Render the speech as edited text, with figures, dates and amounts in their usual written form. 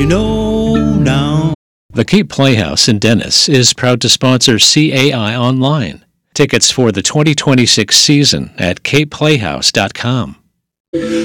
You know now. The Cape Playhouse in Dennis is proud to sponsor CAI Online. Tickets for the 2026 season at capeplayhouse.com.